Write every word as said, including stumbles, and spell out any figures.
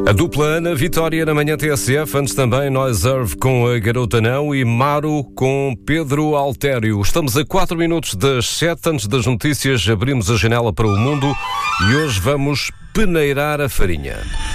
A dupla Ana Vitória na manhã T S F, antes também Noiserve com a Garota Não e Maro com Pedro Altério. Estamos a quatro minutos das sete, antes das notícias abrimos a janela para o mundo e hoje vamos peneirar a farinha.